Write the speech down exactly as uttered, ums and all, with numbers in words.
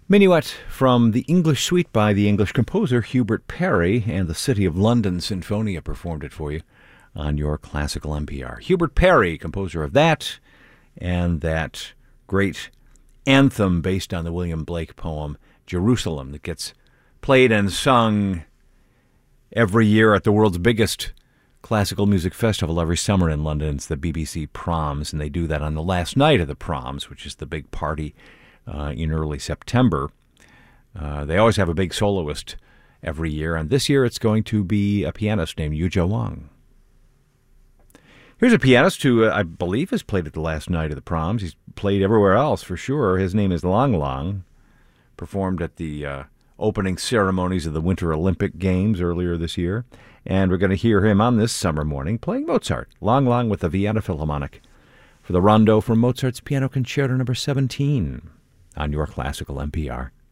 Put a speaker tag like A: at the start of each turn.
A: Minuet from the English Suite by the English composer Hubert Parry, and the City of London Sinfonia performed it for you on your classical N P R. Hubert Parry, composer of that, and that great anthem based on the William Blake poem Jerusalem that gets played and sung every year at the world's biggest classical music festival every summer in London. It's the B B C Proms, and they do that on the last night of the Proms, which is the big party uh, in early September. Uh, they always have a big soloist every year, and this year it's going to be a pianist named Yuja Wang. Here's a pianist who uh, I believe has played at the last night of the Proms. He's played everywhere else for sure. His name is Lang Lang, performed at the uh, opening ceremonies of the Winter Olympic Games earlier this year. And we're going to hear him on this summer morning playing Mozart. Lang Lang with the Vienna Philharmonic for the Rondo from Mozart's Piano Concerto number seventeen on your classical N P R.